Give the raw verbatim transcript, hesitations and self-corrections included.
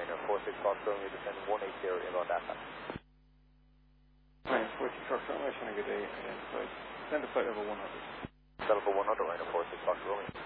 Ryanair four six Fox Romeo, descend one eight zero inbound data. Ryanair four six Fox Romeo, showing a good day, identified. Send a flight level one hundred. Level one hundred, Ryanair four six Fox Romeo.